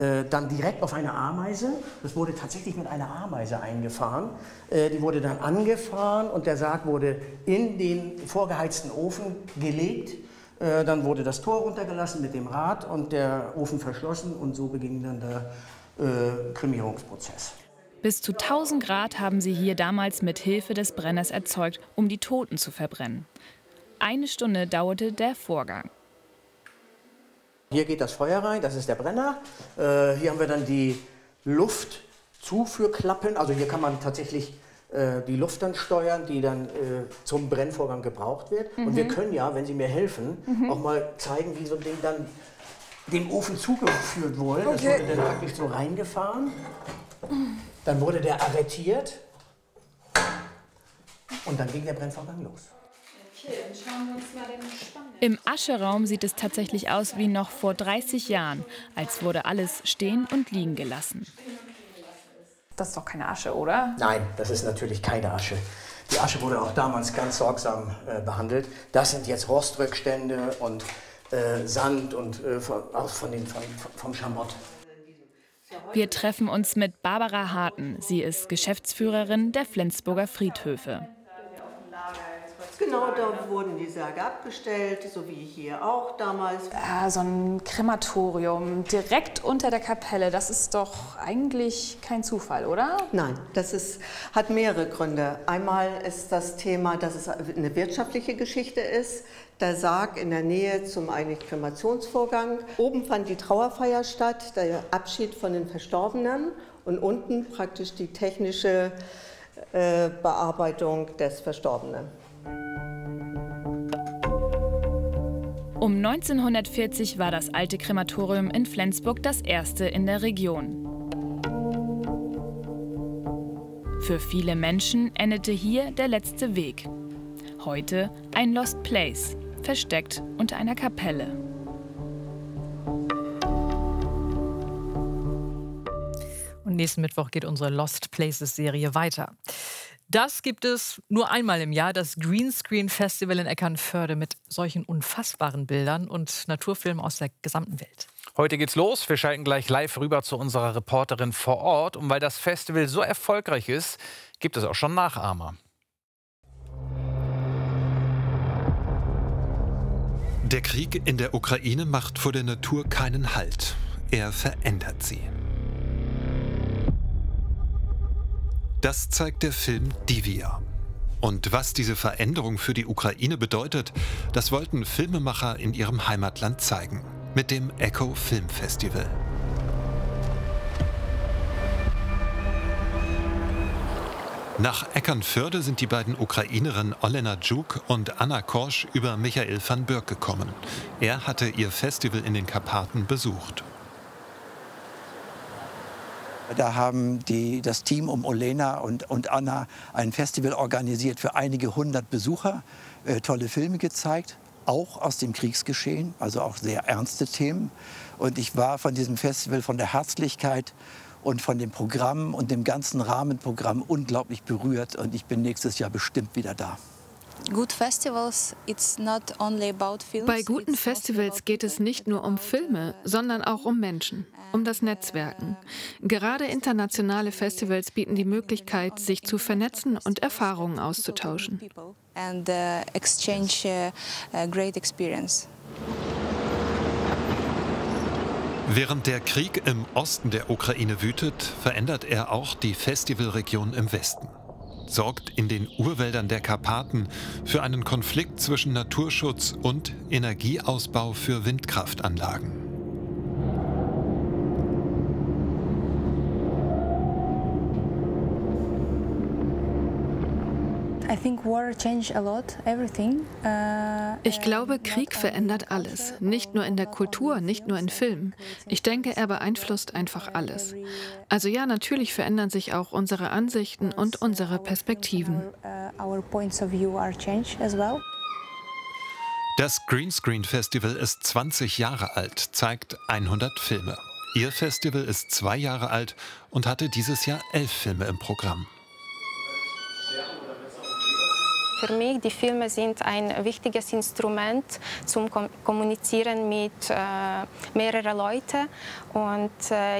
dann direkt auf eine Ameise. Das wurde tatsächlich mit einer Ameise eingefahren. Die wurde dann angefahren und der Sarg wurde in den vorgeheizten Ofen gelegt. Dann wurde das Tor runtergelassen mit dem Rad und der Ofen verschlossen und so beging dann der Kremierungsprozess. Bis zu 1000 Grad haben sie hier damals mit Hilfe des Brenners erzeugt, um die Toten zu verbrennen. 1 Stunde dauerte der Vorgang. Hier geht das Feuer rein, das ist der Brenner. Hier haben wir dann die Luftzuführklappen. Also hier kann man tatsächlich die Luft dann steuern, die dann zum Brennvorgang gebraucht wird. Und wir können ja, wenn Sie mir helfen, auch mal zeigen, wie so ein Ding dann dem Ofen zugeführt wurde. Das wurde dann praktisch so reingefahren. Dann wurde der arretiert und dann ging der Brennvorgang los. Okay, dann schauen wir uns mal den Spann an. Im Ascheraum sieht es tatsächlich aus wie noch vor 30 Jahren, als wurde alles stehen und liegen gelassen. Das ist doch keine Asche, oder? Nein, das ist natürlich keine Asche. Die Asche wurde auch damals ganz sorgsam behandelt. Das sind jetzt Rostrückstände und Sand und vom Schamott. Wir treffen uns mit Barbara Harten. Sie ist Geschäftsführerin der Flensburger Friedhöfe. Genau, da wurden die Särge abgestellt, so wie hier auch damals. So ein Krematorium direkt unter der Kapelle, das ist doch eigentlich kein Zufall, oder? Nein, hat mehrere Gründe. Einmal ist das Thema, dass es eine wirtschaftliche Geschichte ist. Der Sarg in der Nähe zum eigentlich Kremationsvorgang. Oben fand die Trauerfeier statt, der Abschied von den Verstorbenen und unten praktisch die technische Bearbeitung des Verstorbenen. Um 1940 war das alte Krematorium in Flensburg das erste in der Region. Für viele Menschen endete hier der letzte Weg. Heute ein Lost Place, versteckt unter einer Kapelle. Und nächsten Mittwoch geht unsere Lost Places-Serie weiter. Das gibt es nur einmal im Jahr, das Greenscreen Festival in Eckernförde mit solchen unfassbaren Bildern und Naturfilmen aus der gesamten Welt. Heute geht's los. Wir schalten gleich live rüber zu unserer Reporterin vor Ort. Und weil das Festival so erfolgreich ist, gibt es auch schon Nachahmer. Der Krieg in der Ukraine macht vor der Natur keinen Halt. Er verändert sie. Das zeigt der Film Divia. Und was diese Veränderung für die Ukraine bedeutet, das wollten Filmemacher in ihrem Heimatland zeigen. Mit dem Echo Film Festival. Nach Eckernförde sind die beiden Ukrainerinnen Olena Djuk und Anna Korsch über Michael van Börk gekommen. Er hatte ihr Festival in den Karpaten besucht. Da haben das Team um Olena und Anna ein Festival organisiert für einige hundert Besucher, tolle Filme gezeigt, auch aus dem Kriegsgeschehen, also auch sehr ernste Themen. Und ich war von diesem Festival, von der Herzlichkeit und von dem Programm und dem ganzen Rahmenprogramm unglaublich berührt. Und ich bin nächstes Jahr bestimmt wieder da. Bei guten Festivals geht es nicht nur um Filme, sondern auch um Menschen, um das Netzwerken. Gerade internationale Festivals bieten die Möglichkeit, sich zu vernetzen und Erfahrungen auszutauschen. Während der Krieg im Osten der Ukraine wütet, verändert er auch die Festivalregion im Westen. Sorgt in den Urwäldern der Karpaten für einen Konflikt zwischen Naturschutz und Energieausbau für Windkraftanlagen. Ich glaube, Krieg verändert alles. Nicht nur in der Kultur, nicht nur in Filmen. Ich denke, er beeinflusst einfach alles. Also ja, natürlich verändern sich auch unsere Ansichten und unsere Perspektiven. Das Greenscreen Festival ist 20 Jahre alt, zeigt 100 Filme. Ihr Festival ist 2 Jahre alt und hatte dieses Jahr 11 Filme im Programm. für mich, die Filme sind ein wichtiges Instrument zum Kommunizieren mit mehreren Leuten. Und